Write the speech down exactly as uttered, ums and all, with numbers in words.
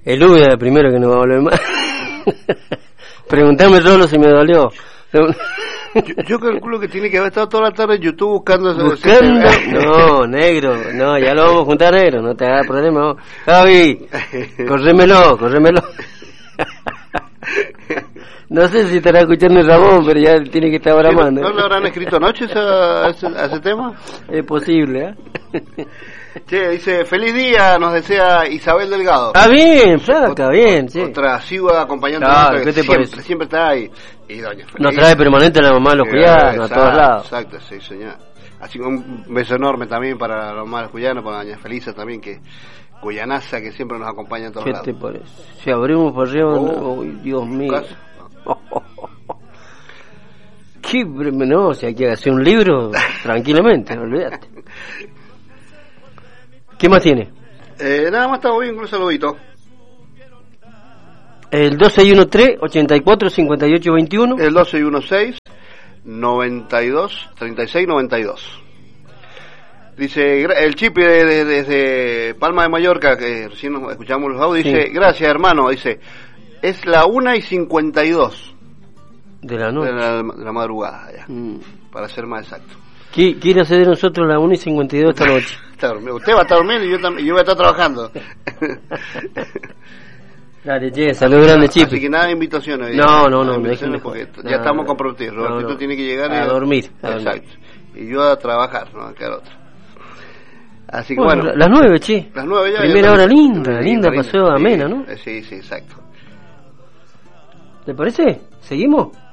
El Ubi es el primero que no va a volver más. Preguntame solo si me dolió. Yo, yo calculo que tiene que haber estado toda la tarde en YouTube buscando... ¿Buscando? No, negro, no, ya lo vamos a juntar, negro, no te hagas problema. Javi, corrémelo, corrémelo. No sé si estará escuchando el Ramón, pero ya tiene que estar bramando. ¿No le habrán escrito anoche a ese, a ese tema? Es posible, ¿eh? Che, dice, feliz día, nos desea Isabel Delgado. Ah, bien, flaca, bien, sí. Otra sigo acompañando. Claro, ¿qué te siempre, parece? siempre está ahí. Y doña Feliz. Nos trae permanente la mamá de los cuyanos, a todos lados. Exacto, sí, señor. Así que un beso enorme también para la mamá de los cuyanos, para doña Felisa también, que cuyanaza, que siempre nos acompaña en todos ¿Qué lados. te parece? Si abrimos por arriba, Oh, oh, Dios mío. Casa. Oh, oh, oh, oh. Qué, no, o sea, hay que hacer un libro tranquilamente, olvídate. ¿Qué más tiene? Eh, nada más, estamos bien con un saludito. El dos seis uno tres, ochenta y cuatro, cincuenta y ocho veintiuno. El dos seis uno seis, noventa y dos, treinta y seis noventa y dos. Dice, el Chipi desde de, de, de Palma de Mallorca, que recién nos escuchamos los audios, dice, sí. Gracias hermano, dice, es la una y cincuenta y dos de la noche. De la, de la madrugada, ya, mm. para ser más exacto. ¿Qué quiere hacer de nosotros la una y cincuenta y dos esta noche? Usted va a estar durmiendo y yo, tam- yo voy a estar trabajando. Dale, che, salud grande, Chipi. Así que nada de invitaciones. No, no, no, invitaciones no porque no, ya no, estamos no, comprometidos. Robertito no, no. tiene que llegar a y, dormir. A exacto. dormir. Y yo a trabajar, no a quedar otra. Así que bueno, bueno. las nueve, che. Las nueve ya. Primera ya hora estamos- linda, linda, linda pasó sí, amena, ¿no? Sí, sí, exacto. ¿Te parece? ¿Seguimos?